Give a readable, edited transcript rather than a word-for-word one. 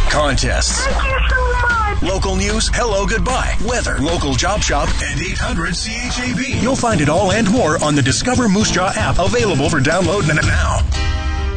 contests. Thank you so much. Local news, hello, goodbye, weather, local job shop, and 800 CHAB. You'll find it all and more on the Discover Moose Jaw app, available for download now.